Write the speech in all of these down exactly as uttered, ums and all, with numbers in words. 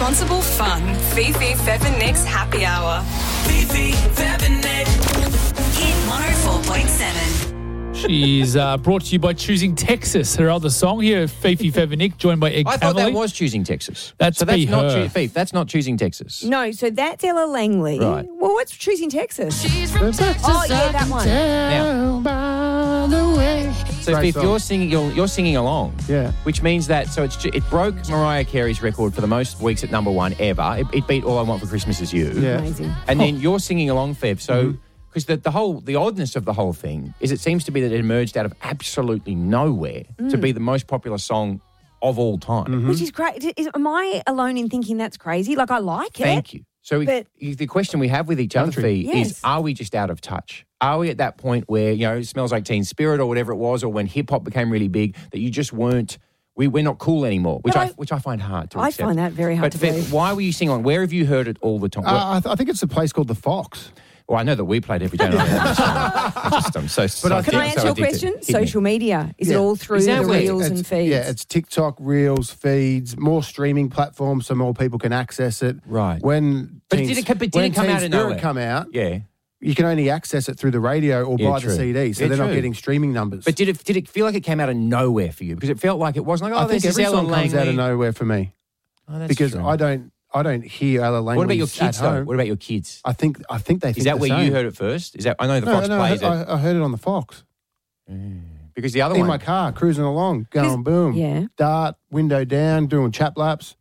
responsible fun. Fifi, Fev and Nick's Happy Hour. Fifi, Fev and Nick. Hit one oh four point seven. She's uh, brought to you by Choosing Texas, her other song here, Fifi, Fev and Nick, joined by Ed I thought Cavalier. that was Choosing Texas. That's so that's be not her. Choo- Fifi, that's not Choosing Texas. No, so that's Ella Langley. Right. Well, what's Choosing Texas? She's from Texas. Oh, yeah, that one. Now, By the way. so Great if song. you're singing, you're, you're singing along. Yeah. Which means that so it's it broke Mariah Carey's record for the most weeks at number one ever. It, it beat All I Want for Christmas Is You. Yeah. Amazing. And then you're singing along, Fev. So Mm-hmm. because the, the whole the oddness of the whole thing is it seems to be that it emerged out of absolutely nowhere to be the most popular song of all time. Mm-hmm. Which is great. Is, am I alone in thinking that's crazy? Like, I like it. Thank you. So if- But- if the question we have with each other, Country. Fee, is Yes. are we just out of touch? Are we at that point where, you know, it Smells Like Teen Spirit or whatever it was, or when hip-hop became really big, that you just weren't, we, we're not cool anymore, which But I, I- which I find hard to I accept. find that very hard but to Fev, believe. why were you singing on? Where have you heard it all the time? Uh, I, th- I think it's a place called the Fox. well, I know that we played every day night. I just, I'm so, so I addicted- Can I so answer your addicted. question? Hit me. Social media. Is Yeah. it all through Is that the where- reels It's- and feeds? Yeah, it's TikTok, Reels, feeds, more streaming platforms so more people can access it. Right. When But Teen- did it, but did when it come Teen out of Spirit nowhere? come out, Yeah. you can only access it through the radio or Yeah, buy true. the C D, so Yeah, they're not true. getting streaming numbers. But did it did it feel like it came out of nowhere for you? Because it felt like it wasn't like, oh, I think this is every Ella song comes out Langley. of nowhere for me Oh, that's because true. I don't I don't hear Ella Langley What about your at kids, though? home. What about your kids? I think I think they think Is that the where same. you heard it first? Is that I know the No, Fox no, I, plays it I, I heard it on the Fox because the other in one. my car, cruising along, going boom, yeah. dart, window down, doing chap laps,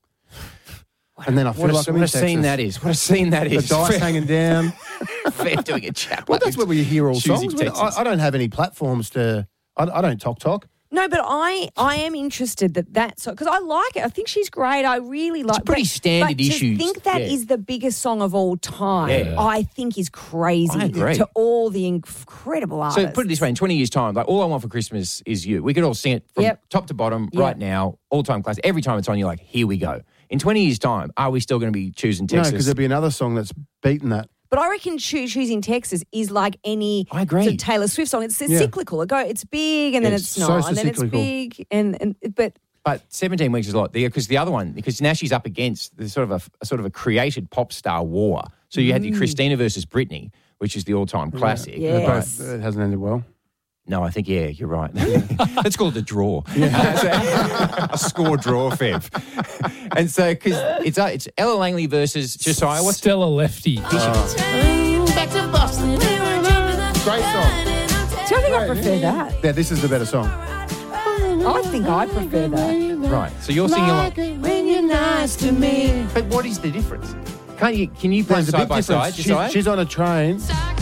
and then I feel what a, like I'm what in a scene Texas. that is! What a scene that The is! dice hanging down. Fair doing a chap. Well, that's where we hear all Choosing songs. But Texas. I, I don't have any platforms to. I, I don't talk talk. No, but I I am interested that that's because I like it. I think she's great. I really like. a pretty but, standard but issue. To think that Yeah. is the biggest song of all time, Yeah. I think is crazy. I agree. To all the incredible artists. So put it this way: in twenty years' time, like All I Want for Christmas Is You. We could all sing it from Yep. top to bottom Yep. right now, all-time classic. Every time it's on, you're like, here we go. In twenty years' time, are we still going to be choosing No, Texas? because there'll be another song that's beaten that. But I reckon Choo- Choosing Texas is like any I agree. sort of Taylor Swift song. It's, it's Yeah. cyclical. It go, it's big and then It's it's so not, and then it's cyclical. big and and but But seventeen weeks is a lot because the other one, because now she's up against the sort of a, a sort of a created pop star war. So you had your Christina versus Britney, which is the all-time classic. Yeah. They're Right. both- It hasn't ended well. No, I think, yeah, you're right. Let's call it a draw. a score draw, Fev. And so, because it's, uh, it's Ella Langley versus Josiah. What's Stella Lefty. Great song. see, I think I prefer that. Yeah, this is the better song. I think I prefer that. right? So you're singing along. When you're nice to me. But what is the difference? Can't you? Can you play There's a side big by difference. side, She's, Josiah? she's on a train.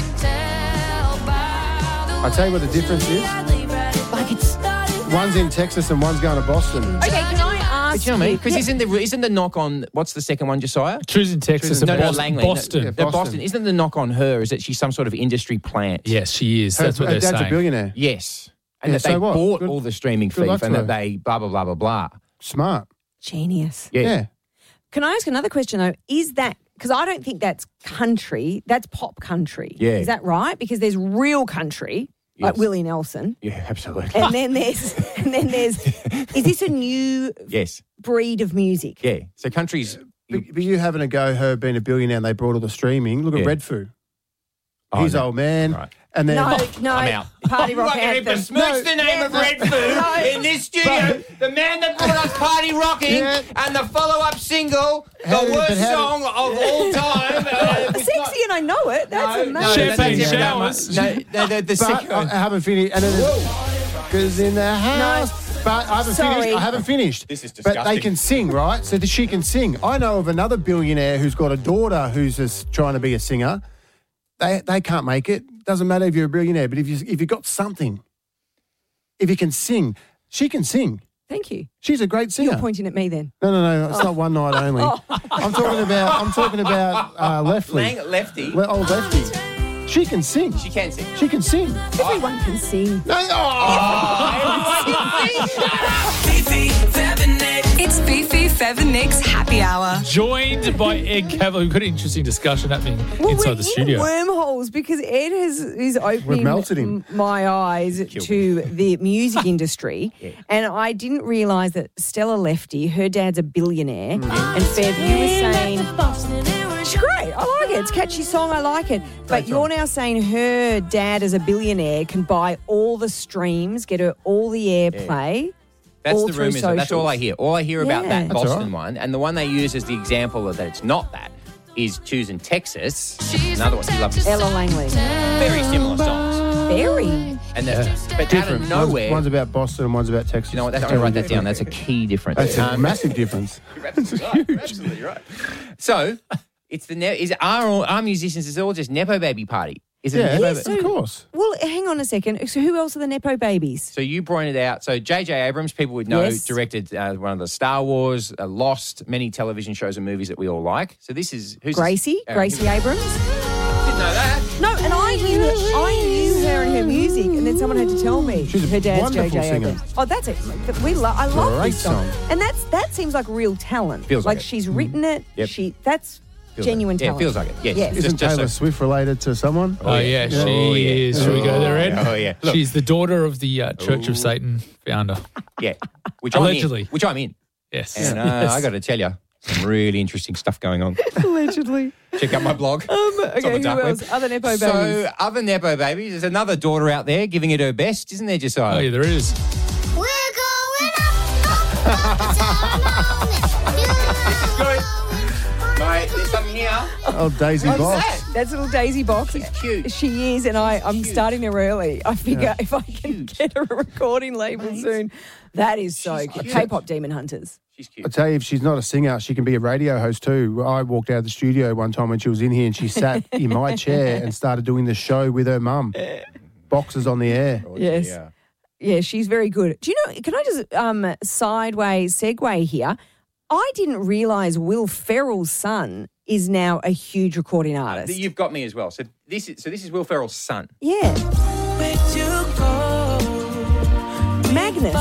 I tell you what the difference is. Like it's. One's in Texas and one's going to Boston. Okay, can I ask? But you know what I mean? you- Because Yeah. isn't the isn't the knock on what's the second one, Josiah? Choosing Texas No, and no, Boston. Langley. No, Boston. no, Boston. Boston. Isn't the knock on her is that she's some sort of industry plant? Yes, she is. Her, That's what her they're dad's saying. a billionaire. Yes. And Yeah, that they so what? bought Good- all the streaming good luck fees and to that her. they blah, blah, blah, blah, blah. Smart. Genius. Yeah. Yeah. Can I ask another question though? Is that because I don't think that's country? That's pop country. Yeah. Is that right? Because there's real country, like Yes. Willie Nelson, Yeah, absolutely. and then there's and then there's. Is this a new yes. breed of music? Yeah. So countries. But, but you having a go, her being a billionaire, and they brought all the streaming. Look at Yeah. Redfoo. Oh, He's no. old man. Right. And then No, no. I'm out. Party rock anthem. besmirch the name of Red Food in this studio. The man that brought us Party Rocking Yeah. and the follow-up single, How the did- but worst how did- song of all time. Uh, Sexy and I know it. That's no, amazing. no, Champagne that's- showers. No, no, the, the but second I, I haven't finished. And then because in the house. But I haven't Sorry. finished. I haven't finished. This is But they disgusting. can sing, right? So that she can sing. I know of another billionaire who's got a daughter who's just trying to be a singer. They they can't make it. Doesn't matter if you're a billionaire, but if you if you've got something, if you can sing, she can sing. Thank you. She's a great singer. You're pointing at me then. No, no, no. It's not one night only. I'm talking about. I'm talking about uh, Lefty, Lang Lefty. Le- old Lefty. She can sing. She can sing. She can sing. Everyone can sing. No, oh. Fifi, Fev and Nick. It's Fifi, Fev and Nick's Happy Hour. Joined by Ed Cavell. We've got an interesting discussion happening Well, inside we're the studio. in wormholes because Ed has is opening melted him. m- my eyes to the music industry, and I didn't realise that Stella Lefty, her dad's a billionaire, Mm. and Fev, you were saying it's great. I like it. It's a catchy song. I like it. But you're now saying her dad, as a billionaire, can buy all the streams, get her all the airplay. That's all the through rumours. That's all I socials. hear. All I hear about Yeah. that That's Boston all right. one, and the one they use as the example of that it's not that, is Choosing Texas. Another one. You love Ella Langley. very similar songs. Very. And the, but Different. out of nowhere, One's, one's about Boston and one's about Texas. you know what? That's, I'm Totally going to write that down. different. That's a key difference. That's a Um, massive difference. You're absolutely right. You're absolutely right. So, it's the ne- is our all- our musicians is all just nepo baby party. Is it? Yeah, a nepo Yes, ba- of course. Well, hang on a second. So who else are the Nepo babies? So you pointed out. So J J Abrams, people would know, Yes. directed uh, one of the Star Wars, uh, Lost, many television shows and movies that we all like. So this is who's Gracie? This? Uh, Gracie who- Abrams? Didn't know that. No, and I knew I knew her and her music, and then someone had to tell me She's a her dad's wonderful J J singer. Abrams. Oh, that's it. We lo- I love Great this song. song. and that's that seems like real talent. Feels like it. she's written it. Yep. She that's Feels genuine like it. Yeah, talent. feels like it. Yes. Yes. Isn't Just- just Taylor so- Swift related to someone? Oh, yeah, she Oh, yeah. is. Should we go there, Ed? Oh, yeah. Look. She's the daughter of the uh, Church of Satan founder. Yeah, which Allegedly. I'm in, which I'm in. Yes. And uh, Yes. I got to tell you, some really interesting stuff going on. Allegedly. Check out my blog. Um, It's on okay, the who dark web. else? Other Nepo babies. So, other Nepo babies, there's another daughter out there giving it her best, isn't there, Josiah? Oh, yeah, there is. We're going up. Good. Mate, there's something here. Oh, Daisy What's Box. that? That's little Daisy Box. She's cute. She is, and I, I'm Cute. starting her early. I figure if I can Cute. get her a recording label soon, that is so She's cute. cute. K-pop Demon Hunters. She's I cute. tell you, if she's not a singer, she can be a radio host too. I walked out of the studio one time when she was in here and she sat in my chair and started doing the show with her mum. Boxes on the air. Yes. Yeah. Yeah, she's very good. Do you know, can I just um, sideways segue here? I didn't realise Will Ferrell's son is now a huge recording artist. You've got me as well. So this is so this is Will Ferrell's son. Yeah. Magnus.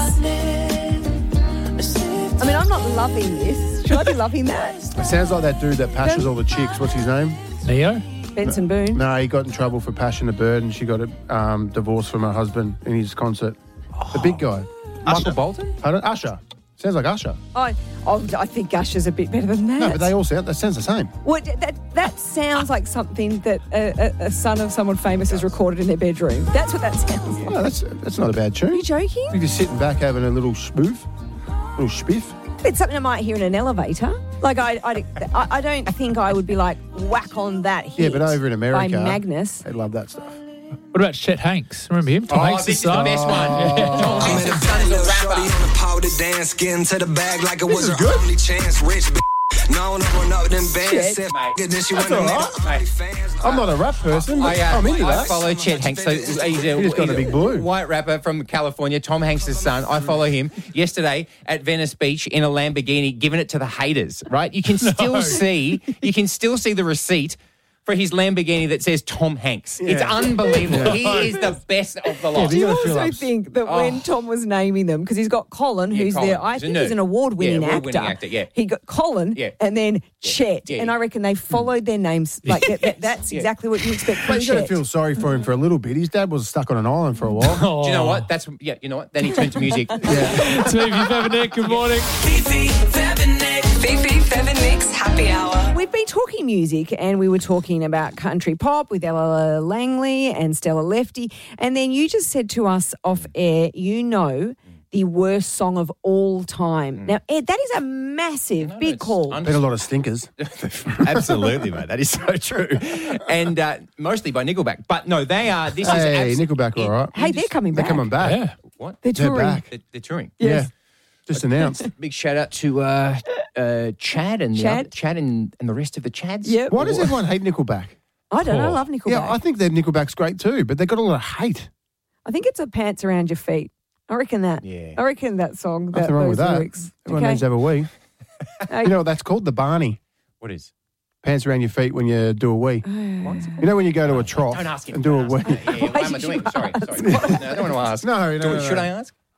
I mean, I'm not loving this. Should I be loving that? It sounds like that dude that passes all the chicks. What's his name? Neo? Benson Boone. No, he got in trouble for passion the bird and she got a um, divorce from her husband in his concert. The big guy. Michael Bolton? Pardon? Usher. Sounds like Usher. I, oh, I think Usher's a bit better than that. No, but they all sound, that sounds the same. Well, that, that sounds like something that a, a, a son of someone famous has recorded in their bedroom. That's what that sounds like. No, that's that's not a bad Are tune. you joking? You're just sitting back having a little spoof, little spiff. It's something I might hear in an elevator. Like, I, I, I I don't think I would be like, whack on that hit. Yeah, but over in America, By Magnus. they love that stuff. What about Chet Hanks? Remember him? Tom Oh, Hanks' this is son? the best one. Tom I'm Hanks in a is son is little a shorty rapper. on the powder dance, getting to the bag like it was is her good. only chance. Rich bitch, known to run up them bands. Shit. Said Mate. f- it, then she went all and made right. her only fans. I'm not a rap person, but I, uh, I'm into I that. follow Chet Hanks. So he's a, He just got he's a big blue. white rapper from California, Tom Hanks' son. I follow him yesterday at Venice Beach in a Lamborghini, giving it to the haters. Right? You can still see, you can still see the receipt for his Lamborghini that says Tom Hanks. It's Yeah. unbelievable. He is the best of the lot. but you Do you gotta fill also up. think that Oh. when Tom was naming them, because he's got Colin, Yeah, who's Colin. there, I He's a think nerd. he's an award-winning Yeah, award-winning actor. actor, yeah. He got Colin, Yeah. and then Chet, Yeah, and yeah. I reckon they followed their names. Like that, that, that's Yeah. exactly what you expect from But you got to Chet. feel sorry for him for a little bit. His dad was stuck on an island for a while. Do you know what? That's yeah. You know what? Then he turned to music. It's me, Fev Nick. Good morning. Fifi, Fev and Nick. Fifi, Fev and Nick's Happy Hour. We've been talking music, and we were talking about country pop with Ella Langley and Stella Lefty, and then you just said to us off air, you know, the worst song of all time. Now, Ed, that is a massive, big it's call. un- Been a lot of stinkers. Absolutely, mate. That is so true. And uh, mostly by Nickelback. But no, they are. This Hey, is abs- Nickelback are all right. Hey, they're coming They're back. coming back. Yeah. What? They're They're touring. back. They're, they're touring. Yes. Yeah. Just announced. Big shout out to uh, uh, Chad and the Chad? other, Chad and, and the rest of the Chads. Yep. Why does everyone hate Nickelback? I don't know. I Oh. love Nickelback. Yeah, I think that Nickelback's great too, but they got a lot of hate. I think it's a pants around your feet. I reckon that. Yeah. I reckon that song. That, Nothing wrong those with that. lyrics. Everyone Okay. needs to have a wee. Uh, You know what that's called? The Barney. What is? Pants around your feet when you do a wee. You know when you go to a trough Don't ask him. and do a Don't wee. ask him. Yeah, what am I did doing? you Sorry, sorry. No, I don't want to ask. No, no, Do- no, Should no. I ask?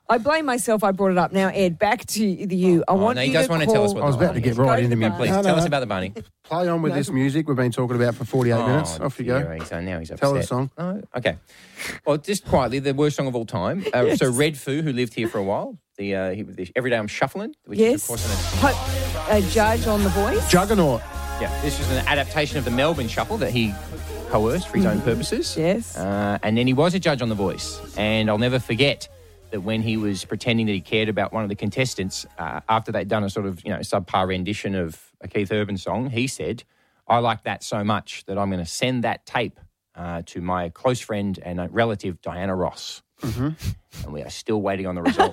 I blame myself. I brought it up. Now, Ed, back to the you. I Oh, want no, you he does to want to call... tell us what I was the about to get Go right to into the me. bunny. Please, No, tell no. us about the bunny. Play on with this music we've been talking about for forty-eight minutes. Oh, Off you dear, go. He's, uh, now he's upset. Tell the song. Oh, okay. Well, just quietly, the worst song of all time. Uh, So Red Foo, who lived here for a while, the, uh, he, the Every Day I'm Shuffling, which Yes. is, of course, an, Ho- a judge on The Voice. Juggernaut. yeah, this was an adaptation of the Melbourne Shuffle that he coerced for his own purposes. Yes. Uh, and then he was a judge on The Voice. And I'll never forget that when he was pretending that he cared about one of the contestants, uh, after they'd done a sort of, you know, subpar rendition of a Keith Urban song, he said, I like that so much that I'm going to send that tape uh, to my close friend and uh, relative, Diana Ross. Mm-hmm. And we are still waiting on the results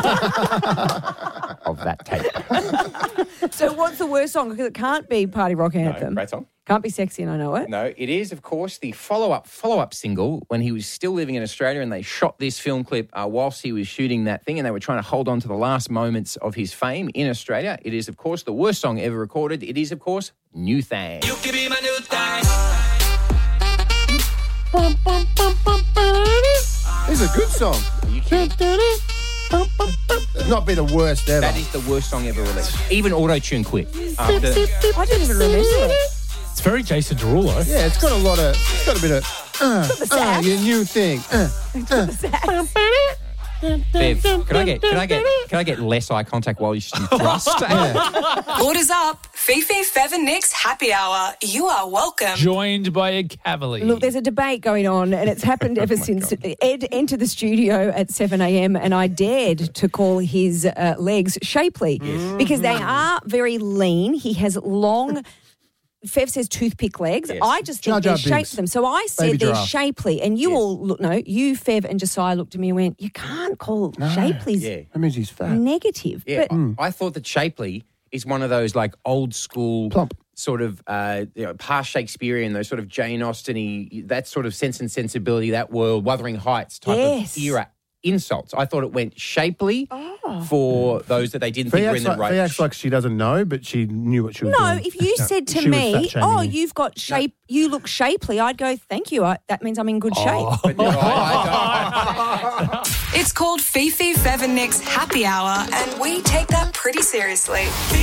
of that tape. So what's the worst song? Because it can't be Party Rock Anthem. Great song. Can't be Sexy and I Know It. No, it is, of course, the follow-up follow-up single when he was still living in Australia, and they shot this film clip uh, whilst he was shooting that thing, and they were trying to hold on to the last moments of his fame in Australia. It is, of course, the worst song ever recorded. It is, of course, New Thang. You can be my new thing. It's a good song. Are you kidding? It's not be the worst ever. That is the worst song ever released. Even Auto-Tune quit. After, I didn't even remember it. It's very Jason Derulo. Yeah, it's got a lot of, it's got a bit of, uh, uh, your new thing. Uh, Bev, can I get can I get can I get less eye contact while you thrust? Orders up. Fifi, Fev and Nick's happy hour. You are welcome. Joined by a cavalier. Look, there's a debate going on, and it's happened ever since Ed entered the studio at seven a.m. and I dared to call his uh, legs shapely because they are very lean. He has long... Fev says toothpick legs. Yes. I just Jar think Jar they're shaped Binks. them. So I said Baby they're giraffe. shapely. And you Yes. all look, no, you, Fev and Josiah looked at me and went, you can't call shapely's Yeah. that means he's fat. negative. Yeah, But I, I thought that Shapely is one of those like old school Plump. sort of uh, you know, past Shakespearean, those sort of Jane Austen-y, that sort of Sense and Sensibility, that world, Wuthering Heights type Yes. of era insults. I thought it went shapely for those that they didn't think Fee were acts, in the like, right. Fee acts like she doesn't know, but she knew what she was no, doing. if you said to she was me, fat-shaming oh, you. you've got shape, you look shapely, I'd go, thank you. I, that means I'm in good shape. But no, I- I don't- It's called Fifi, Fev and Nick's happy hour, and we take that pretty seriously.